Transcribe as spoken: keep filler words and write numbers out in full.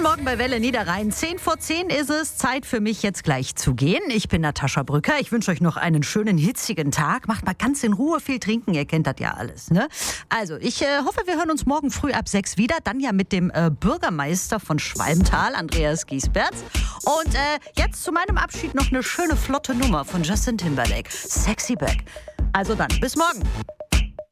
Morgen bei Welle Niederrhein. Zehn vor zehn ist es. Zeit für mich jetzt gleich zu gehen. Ich bin Natascha Brücker. Ich wünsche euch noch einen schönen, hitzigen Tag. Macht mal ganz in Ruhe viel trinken. Ihr kennt das ja alles, ne? Also, ich äh, hoffe, wir hören uns morgen früh ab sechs wieder. Dann ja mit dem äh, Bürgermeister von Schwalmtal, Andreas Giesberts. Und äh, jetzt zu meinem Abschied noch eine schöne, flotte Nummer von Justin Timberlake. Sexy Back. Also dann, bis morgen.